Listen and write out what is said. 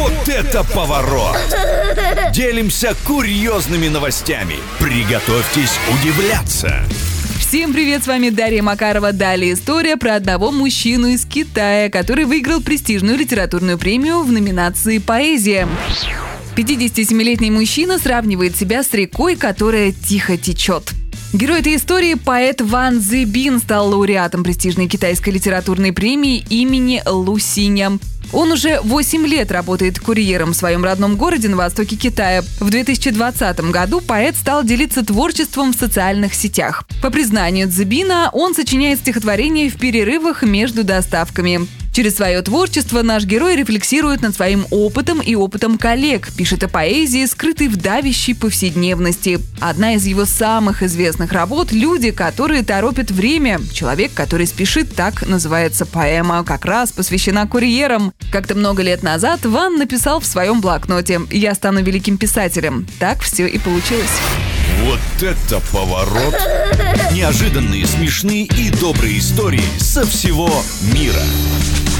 Вот это поворот! Делимся курьезными новостями. Приготовьтесь удивляться. Всем привет, с вами Дарья Макарова. Далее история про одного мужчину из Китая, который выиграл престижную литературную премию в номинации «Поэзия». 57-летний мужчина сравнивает себя с рекой, которая тихо течет. Герой этой истории, поэт Ван Цзибин, стал лауреатом престижной китайской литературной премии имени Лу Синя. Он уже 8 лет работает курьером в своем родном городе на востоке Китая. В 2020 году поэт стал делиться творчеством в социальных сетях. По признанию Цзибина, он сочиняет стихотворения в перерывах между доставками. Через свое творчество наш герой рефлексирует над своим опытом и опытом коллег, пишет о поэзии, скрытой в давящей повседневности. Одна из его самых известных работ «Люди, которые торопят время». «Человек, который спешит», так называется поэма, как раз посвящена курьерам. Как-то много лет назад Ван написал в своем блокноте: «Я стану великим писателем». Так все и получилось. Вот это поворот! Неожиданные, смешные и добрые истории со всего мира.